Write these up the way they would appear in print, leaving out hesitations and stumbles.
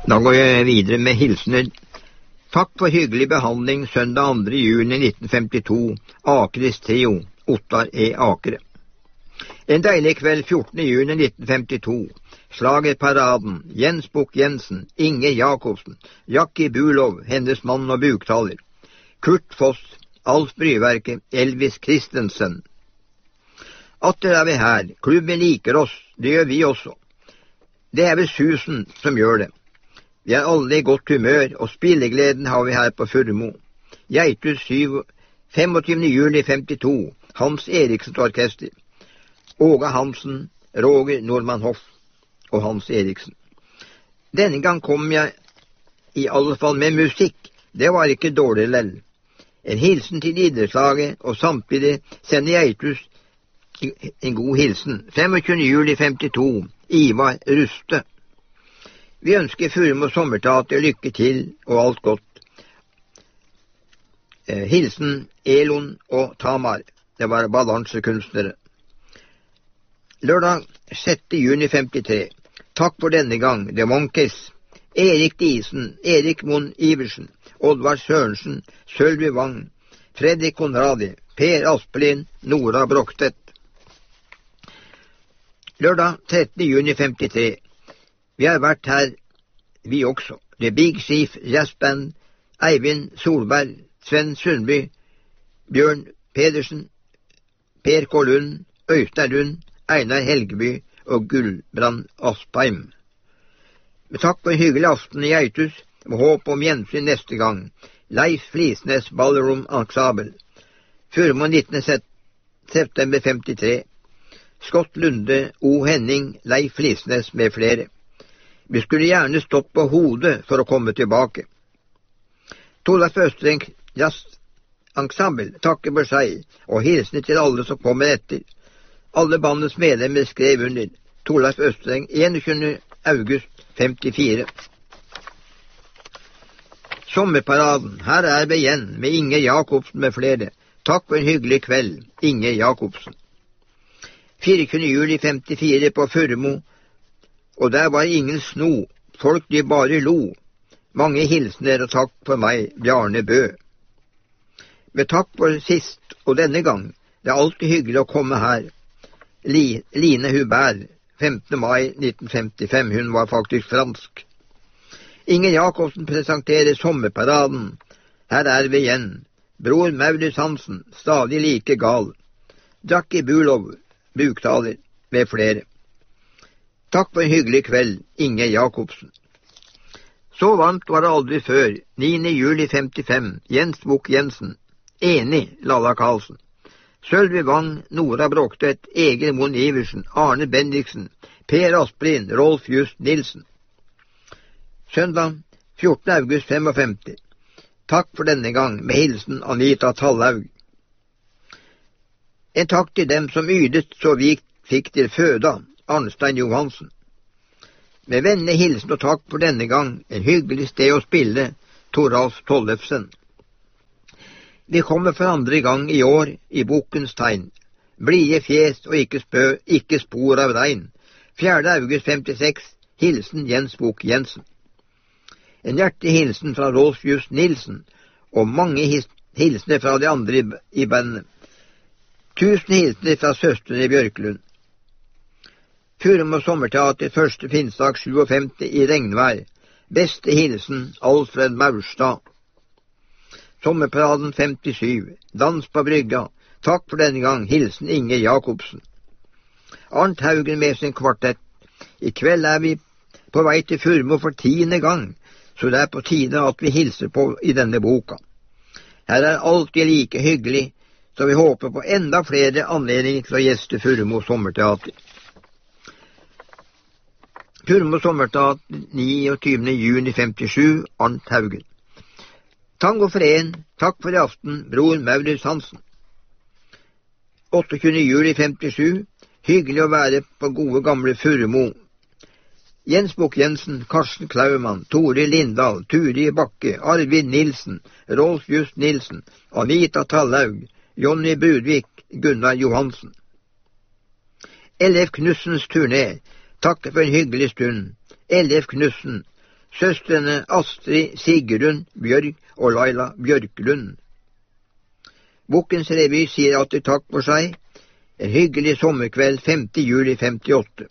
Da går jeg videre med hilsener. Takk for hyggelig behandling søndag 2. juni 1952. Akres trio, Ottar E. Akre. En deilig kveld 14. juni 1952. Slagerparaden, Jens Bukk Jensen, Inge Jacobsen, Jackie Bulov, hennes mann og buktaler, Kurt Foss, Alf Bryverke, Elvis Christensen. Atter er vi her, klubben liker oss, det gjør vi også. Det er vel susen som gjør det. Vi er alle i godt humør, og spillegleden har vi her på Furmo. Geitus 25. juli 52, Hans Eriksens orkester. Åge Hansen, Roger Normann Hoff og Hans Eriksen. Denne gang kom jeg i alle fall med musikk. Det var ikke dårlig lell. En hilsen til idrettslaget, og samtidig sender Geitus en god hilsen. 25. juli 52, Ivar Ruste. Vi ønsker Furmo Sommerteater lykke til og alt godt. Hilsen Elon og Tamar. Det var balansekunstnere. Lørdag 6. juni 53. Takk for denne gang, The Monkees. Erik Diesen, Erik Moen Iversen, Oddvar Sørensen, Sølvi Wang, Fredrik Konradi, Per Aspelin, Nora Brokstedt. Lørdag 13. juni 53. Vi har vært her, vi også. The Big Chief Jazz Band, Eivind Solberg, Sven Sundby, Bjørn Pedersen, Per K. Lund, Øystein Lund, Einar Helgeby og Gullbrand Aspheim. Med takk for en hyggelig aften i Geitus, med håp om gjensyn neste gang. Leif Flisnes Ballroom Ensemble. Furmo 19. september 53. Scott Lunde, O. Henning, Leif Flisnes med flere. Vi skulle gjerne stått på hodet for å komme tilbake. Torleif Østreng Jazz Ensemble takker for seg, og hilsene til alle som kommer etter. Alle bandets medlemmer skrev under. Torleif Østreng, 21. august 54. Sommerparaden, her er vi igjen med Inge Jacobsen med flere. Takk for en hyggelig kveld, Inge Jacobsen. 24. juli 54 på Furmo, og der var ingen sno, folk de bare lo. Mange hilsener og takk for meg, Bjarne Bø. Med takk for sist og denne gang, det er alltid hyggelig å komme her. Line Hubert, 15. mai 1955, hun var faktisk fransk. Inge Jacobsen presenterer Sommerparaden. Her er vi igjen. Bror Maudus Hansen, stadig like gal. Jackie Bulov, buktaler, med flere. Takk for en hyggelig kveld, Inge Jacobsen. Så varmt var det aldri før. 9. juli 55, Jens Bukk Jensen. Enig, Lalla Karlsen. Sølvi Wang, Nora Brokstedt, Egil Moen Iversen, Arne Bendiksen, Per Aspelin, Rolf Just Nilsen. Søndag 14. august 55. Takk for denne gang, med hilsen Anita Tallaug. En takk til dem som ydet så vi fikk til føda, Arnstein Johansen. Med vennlig hilsen og takk for denne gang, en hyggelig sted å spille, Toralf Tollefsen. Vi kommer for andre gang i år i bokens tegn. Blide fjes og ikke spor av regn. 4. august 56, hilsen Jens Bukk Jensen. En hjertelig hilsen fra Rolf Just Nilsen, og mange hilsener fra de andre i bandet. 1000 hilsener fra søstrene Bjørklund. Furmo Sommerteater 1. pinsedag 57 i regnvær. Beste hilsen Alfred Maurstad. Sommerparaden 57. Dans på brygga. Takk for denne gang. Hilsen Inge Jacobsen. Arnt Haugen med sin kvartett. I kveld er vi på vei til Furmo for 10. gang, så det er på tide at vi hilser på i denne boka. Her er alltid like hyggelig, så vi håper på enda flere anledninger til å gjeste Furmo Sommerteater. Furmo Sommerteater 29. juni 57, Arnt Haugen. Tango for en, takk for i aften, bror Maudus Hansen. 28. juli 57, hyggelig å være på gode gamle Furmo. Jens Bukk Jensen, Karsten Klaumann, Tore Lindahl, Turi Bakke, Arvid Nilsen, Rolf Just Nilsen, Anita Tallaug, Jonny Budvik, Gunnar Johansen. LF Knudsens turné, takk for en hyggelig stund. LF Knudsen, søstrene Astrid Sigrun Bjørg og Laila Bjørklund. Bukkens Revy sier alltid takk for seg. En hyggelig sommerkveld 5. juli 58.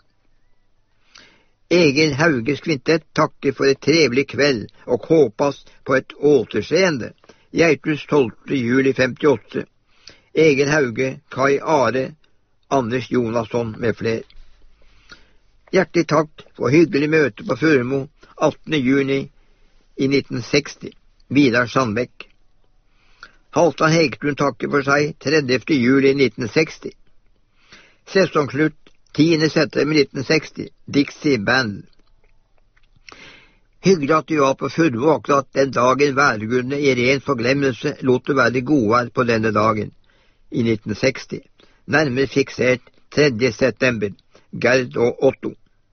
Egil Hauges kvintett takker for et trevlig kveld og håpas på et återseende. Geitus 12. juli 58. Egil Hauge, Kai Are, Anders Jonasson med flere. Hjertelig takk for hyggelig møte på Furumo 18. juni i 1960. Vidar Sandbekk. Halvdan Hegtun takker for seg 30. juli 1960. Sesongslutt 10. september 1960. Dixie Band. Hyggelig at du var på Furumo akkurat den dagen værgudene i ren forglemmelse lot det være godvær på denne dagen i 1960. Nærmere fiksert 3. september. Gerd og Otto.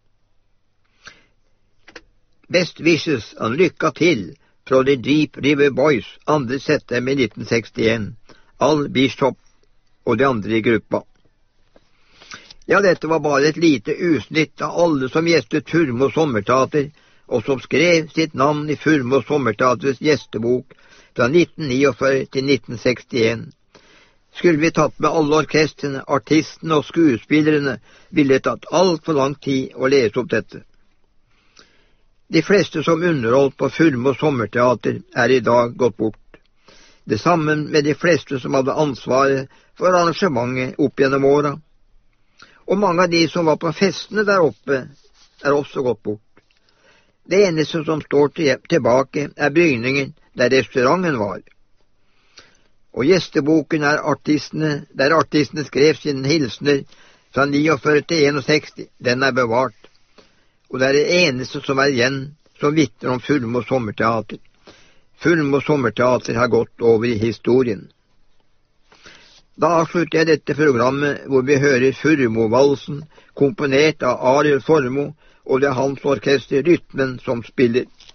Best wishes og lykke til fra The Deep River Boys 2. september 1961. Al Bishop og de andre i gruppa. Ja, dette var bare et lite usnitt av alle som gjestet Furumo Sommerteater, og som skrev sitt navn i Furumo Sommerteaters gjestebok fra 1949 til 1961. Skulle vi tatt med alle orkestrene, artistene og skuespillerne, ville det tatt alt for lang tid å lese opp dette. De fleste som underholdt på Furumo Sommerteater er i dag gått bort. Det samme med de fleste som hadde ansvaret for arrangementet opp gjennom åra. Og mange av de som var på festene der oppe, er også gått bort. Det eneste som står tilbake, er bygningen der restauranten var. Og gjesteboken er der artistene skrev sine hilsener fra 49 til 61. Den er bevart. Og det er det eneste som er igjen som vitner om Furumo Sommerteater. Furumo Sommerteater har gått over i historien. Da avslutter jeg dette programmet hvor vi hører Furumo-valsen, komponert av Arild Formoe, og det er hans orkester Rytmen som spiller.